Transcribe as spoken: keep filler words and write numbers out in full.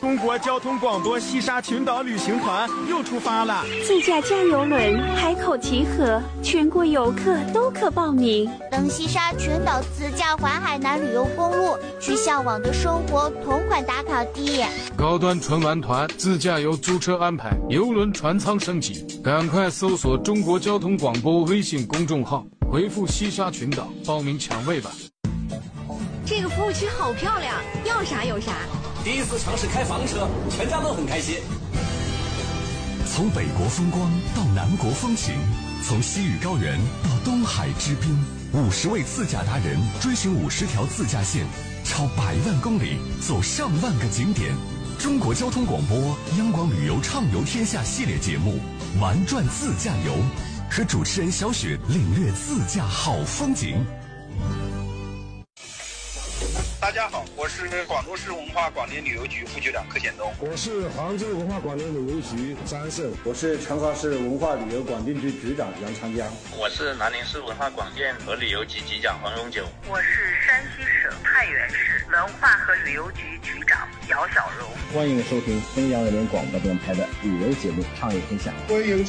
中国交通广播西沙群岛旅行团又出发了， 自驾加油轮海口集合，全国游客都可报名。 登西沙群岛自驾环海南旅游公路，去向往的生活同款打卡地。 高端纯玩团自驾游租车安排，邮轮船舱升级，赶快搜索中国交通广播微信公众号，回复西沙群岛报名抢位吧。 这个服务区好漂亮，要啥有啥。 第一次尝试开房车，全家都很开心。 从北国风光到南国风情，从西域高原到东海之滨，五十位自驾达人追寻五十条自驾线，超百万公里，走上万个景点。中国交通广播央广旅游畅游天下系列节目《玩转自驾游》，和主持人小雪领略自驾好风景。 大家好，我是广州市文化广电旅游局副局长柯显东。 我是杭州文化广电旅游局张安胜。 我是成华市文化旅游广电局局长杨长江。 我是南宁市文化广电和旅游局局长黄荣九。 我是山西省太原市文化和旅游局局长姚小荣。 欢迎收听中央人民广播电台的旅游节目《畅游天下》。 欢迎